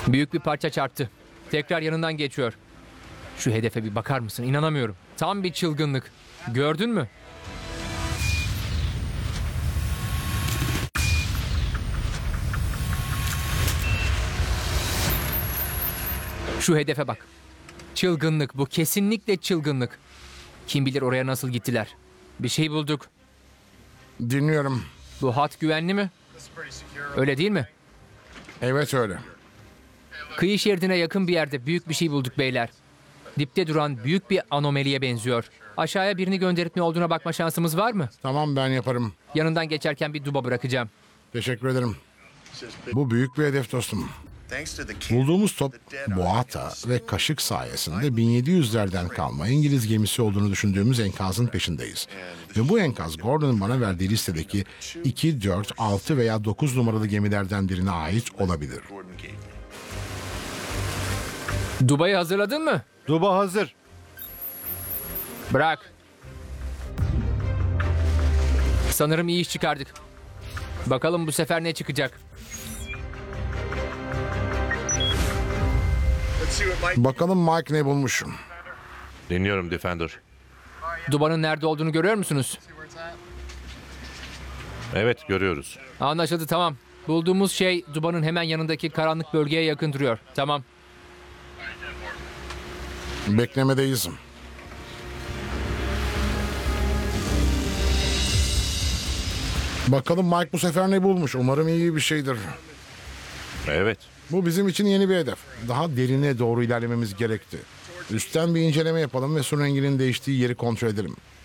Büyük bir parça çarptı. Tekrar yanından geçiyor. Şu hedefe bir bakar mısın? İnanamıyorum. Tam bir çılgınlık. Gördün mü? Şu hedefe bak. Çılgınlık bu. Kesinlikle çılgınlık. Kim bilir oraya nasıl gittiler. Bir şey bulduk. Dinliyorum. Bu hat güvenli mi? Öyle değil mi? Evet öyle. Kıyı şeridine yakın bir yerde büyük bir şey bulduk beyler. Dipte duran büyük bir anomaliye benziyor. Aşağıya birini gönderip ne olduğuna bakma şansımız var mı? Tamam, ben yaparım. Yanından geçerken bir duba bırakacağım. Teşekkür ederim. Bu büyük bir hedef dostum. Bulduğumuz top Boğata ve kaşık sayesinde 1700'lerden kalma İngiliz gemisi olduğunu düşündüğümüz enkazın peşindeyiz. Ve bu enkaz Gordon'un bana verdiği listedeki 2, 4, 6 veya 9 numaralı gemilerden birine ait olabilir. Dubayı hazırladın mı? Duba hazır. Bırak. Sanırım iyi iş çıkardık. Bakalım bu sefer ne çıkacak? Bakalım Mike ne bulmuş. Dinliyorum Defender. Dubanın nerede olduğunu görüyor musunuz? Evet, görüyoruz. Anlaşıldı, tamam. Bulduğumuz şey Dubanın hemen yanındaki karanlık bölgeye yakın duruyor. Tamam. Beklemedeyiz. Bakalım Mike bu sefer ne bulmuş. Umarım iyi bir şeydir. Evet. Bu bizim için yeni bir hedef. Daha derine doğru ilerlememiz gerekti. Üstten bir inceleme yapalım ve su renginin değiştiği yeri kontrol edelim.